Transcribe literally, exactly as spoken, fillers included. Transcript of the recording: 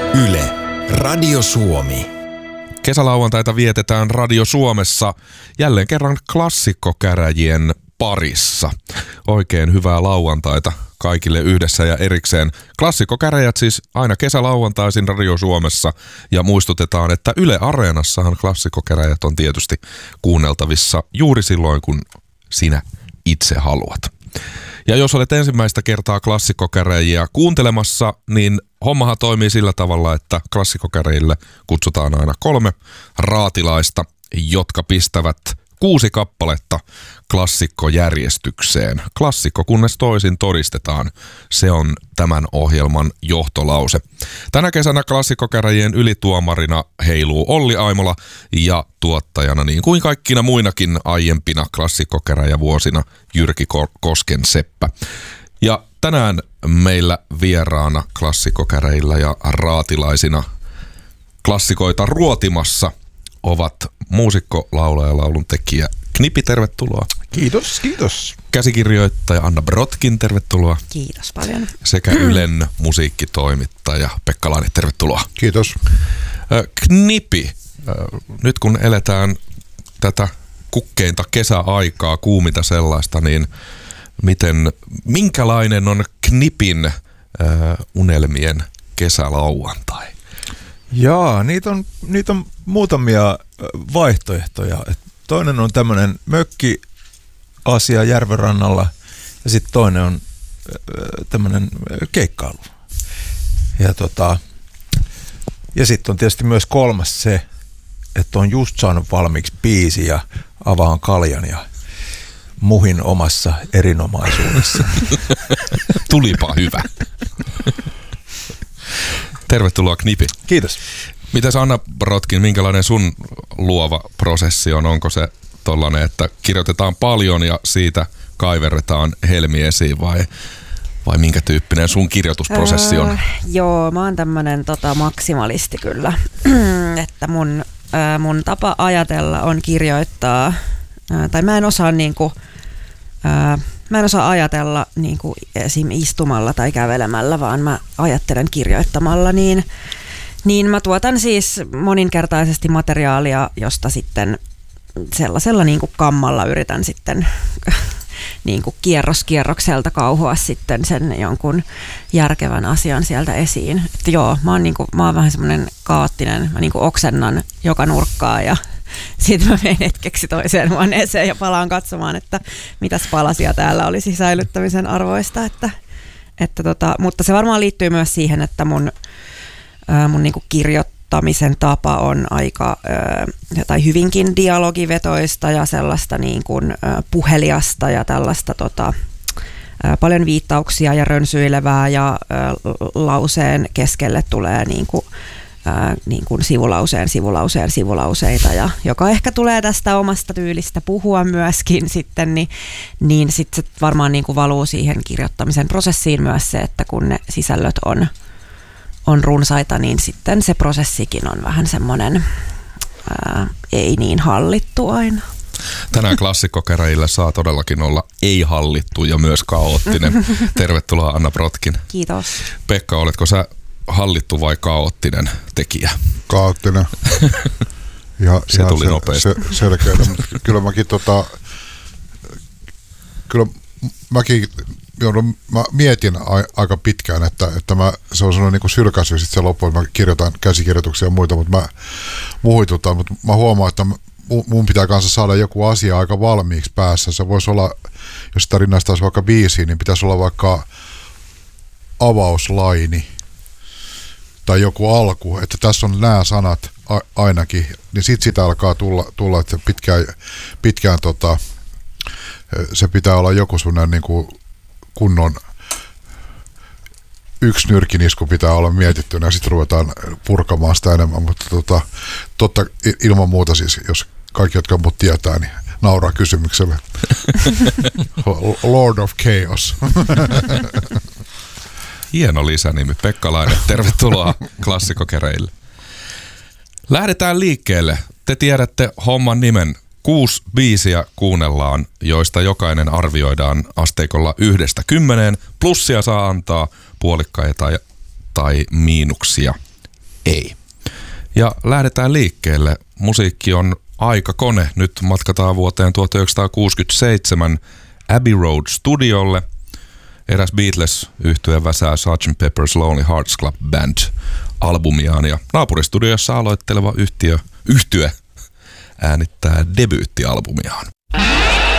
Yle, Radio Suomi. Kesälauantaita vietetään Radio Suomessa jälleen kerran klassikkokäräjien parissa. Oikein hyvää lauantaita kaikille yhdessä ja erikseen. Klassikkokäräjät siis aina kesälauantaisin Radio Suomessa, ja muistutetaan, että Yle Areenassahan klassikkokäräjät on tietysti kuunneltavissa juuri silloin, kun sinä itse haluat. Ja jos olet ensimmäistä kertaa klassikkokäräjiä kuuntelemassa, niin hommahan toimii sillä tavalla, että klassikkokäräjille kutsutaan aina kolme raatilaista, jotka pistävät kuusi kappaletta klassikkojärjestykseen. Klassikko kunnes toisin todistetaan. Se on tämän ohjelman johtolause. Tänä kesänä klassikkokäräjien ylituomarina heiluu Olli Aimola ja tuottajana niin kuin kaikkina muinakin aiempina klassikkokäräjävuosina Jyrki Koskenseppä. Ja tänään meillä vieraana klassikkokäräjillä ja raatilaisina klassikoita ruotimassa ovat muusikko, laulaja ja laulun tekijä Knipi, tervetuloa. Kiitos, kiitos. Käsikirjoittaja Anna Brotkin, tervetuloa. Kiitos paljon. Sekä Ylen musiikkitoimittaja Pekka Laine, tervetuloa. Kiitos. Knipi, nyt kun eletään tätä kukkeinta kesäaikaa, kuuminta sellaista, niin miten, minkälainen on Knipin äh, unelmien kesälauantai? Jaa, niitä on, niitä on muutamia vaihtoehtoja. Toinen on tämmöinen mökkiasia järvenrannalla ja sitten toinen on tämmöinen keikkailu. Ja, tota, ja sitten on tietysti myös kolmas se, että on just saanut valmiiksi biisi ja avaan kaljan ja muhin omassa erinomaisuudessa. Tulipa hyvä. Tervetuloa Knipi. Kiitos. Mitäs Anna Brotkin, minkälainen sun luova prosessi on? Onko se tollainen, että kirjoitetaan paljon ja siitä kaiverretaan helmi esiin, vai, vai minkä tyyppinen sun kirjoitusprosessi on? Öö, joo, mä oon tämmönen tota, maksimalisti kyllä. Että mun, öö, mun tapa ajatella on kirjoittaa, öö, tai mä en osaa niinku, öö, mä en osaa ajatella niinku esim. Istumalla tai kävelemällä, vaan mä ajattelen kirjoittamalla, niin Niin mä tuotan siis moninkertaisesti materiaalia, josta sitten sellaisella niin kuin kammalla yritän sitten niin kuin kierros kierrokselta kauhoa sitten sen jonkun järkevän asian sieltä esiin. Että joo, mä oon, niin kuin, mä oon vähän semmoinen kaoottinen, mä niin kuin oksennan joka nurkkaa ja sitten mä menen hetkeksi toiseen huoneeseen ja palaan katsomaan, että mitäs palasia täällä olisi säilyttämisen arvoista. Että, että tota, mutta se varmaan liittyy myös siihen, että mun mun niinku kirjoittamisen tapa on aika ö, tai hyvinkin dialogivetoista ja sellaista niinku, ö, puheliasta ja tällaista tota, ö, paljon viittauksia ja rönsyilevää ja ö, lauseen keskelle tulee niinku, ö, niinku sivulauseen sivulauseen sivulauseita, ja joka ehkä tulee tästä omasta tyylistä puhua myöskin sitten, niin, niin sitten se varmaan niinku valuu siihen kirjoittamisen prosessiin myös se, että kun ne sisällöt on on runsaita, niin sitten se prosessikin on vähän semmoinen ää, ei niin hallittu aina. Tänään klassikkokäräjillä saa todellakin olla ei hallittu ja myös kaoottinen. Tervetuloa Anna Brotkin. Kiitos. Pekka, oletko sä hallittu vai kaoottinen tekijä? Kaoottinen. Ja, se tuli sel- nopeasti. Se, selkeä. Kyllä mäkin tota, kyllä mäkin joudun, mä mietin a, aika pitkään, että, että mä, se on sellainen niin kuin sylkäisy sitten se loppu, että mä kirjoitan käsikirjoituksia ja muita, mutta mä muhitutan, mutta mä huomaan, että mun pitää kanssa saada joku asia aika valmiiksi päässä. Se voisi olla, jos sitä rinnastaisi vaikka biisiin, niin pitäisi olla vaikka avauslaini tai joku alku, että tässä on nämä sanat a, ainakin, niin sitten sitä alkaa tulla, tulla että pitkään, pitkään tota, se pitää olla joku sellainen niin kuin kunnon yksi nyrkinisku pitää olla mietittynä ja sitten ruvetaan purkamaan sitä enemmän, mutta tota, totta ilman muuta siis, jos kaikki, jotka mut tietää, niin nauraa kysymykselle. Lord of Chaos. Hieno lisänimi, Pekka Laine. Tervetuloa klassikkokäräjille. Lähdetään liikkeelle. Te tiedätte homman nimen. Kuusi biisiä kuunnellaan, joista jokainen arvioidaan asteikolla yhdestä kymmeneen. Plussia saa antaa, puolikkaita tai miinuksia Ei. Ja lähdetään liikkeelle. Musiikki on aikakone. Nyt matkataan vuoteen tuhatyhdeksänsataakuusikymmentäseitsemän Abbey Road Studiolle. Eräs Beatles-yhtye väsää sergeant Pepper's Lonely Hearts Club Band -albumiaan ja naapuristudiossa aloitteleva yhtiö, yhtye äänittää debyyttialbumiaan.